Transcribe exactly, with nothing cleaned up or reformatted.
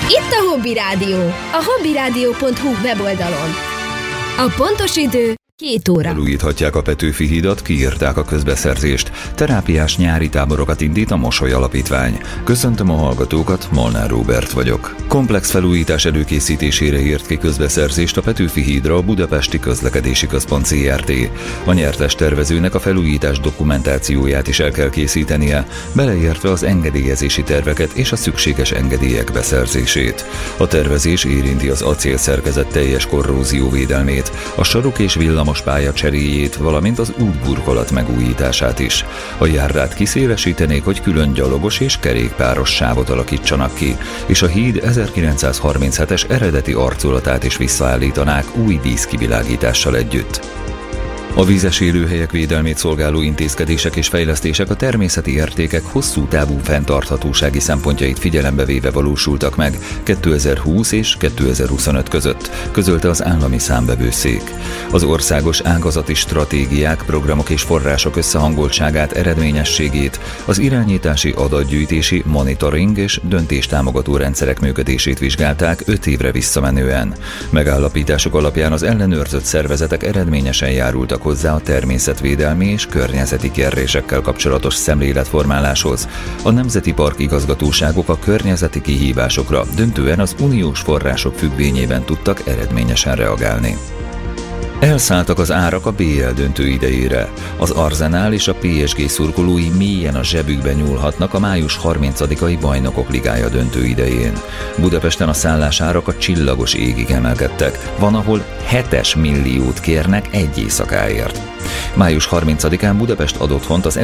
Itt a Hobby Rádió, a hobbyrádió pont hu weboldalon. A pontos idő két óra. Felújíthatják a Petőfi hídat, kiírták a közbeszerzést. Terápiás nyári táborokat indít a Mosoly Alapítvány. Köszöntöm a hallgatókat, Molnár Róbert vagyok. Komplex felújítás előkészítésére írt ki közbeszerzést a Petőfi hídra a Budapesti Közlekedési Központ zé er té. A nyertes tervezőnek a felújítás dokumentációját is el kell készítenie, beleértve az engedélyezési terveket és a szükséges engedélyek beszerzését. A tervezés érinti az acélszerkezet teljes korrózióvédelmét, a sarok és villamos pálya cseréjét, valamint az útburkolat megújítását is. A járdát kiszélesítenék, hogy külön gyalogos és kerékpáros sávot alakítsanak ki, és a híd ezerkilencszázharminchetes eredeti arculatát is visszaállítanák új díszkivilágítással együtt. A vízes élőhelyek védelmét szolgáló intézkedések és fejlesztések a természeti értékek hosszú távú fenntarthatósági szempontjait figyelembe véve valósultak meg kétezer-húsz és kétezer-huszonöt között, közölte az állami számvevőszék. Az országos ágazati stratégiák, programok és források összehangoltságát, eredményességét, az irányítási, adatgyűjtési, monitoring és döntéstámogató rendszerek működését vizsgálták öt évre visszamenően. Megállapítások alapján az ellenőrzött szervezetek eredményesen járultak hozzá a természetvédelmi és környezeti kérdésekkel kapcsolatos szemléletformáláshoz. A nemzeti park igazgatóságok a környezeti kihívásokra döntően az uniós források függvényében tudtak eredményesen reagálni. Elszálltak az árak a bé el döntő idejére. Az Arsenal és a pé es gé szurkolói mélyen a zsebükbe nyúlhatnak a május harmincadikai Bajnokok Ligája döntő idején. Budapesten a szállásárak a csillagos égig emelkedtek. Van, ahol hetes milliót kérnek egy éjszakáért. május harmincadikán Budapest ad otthont az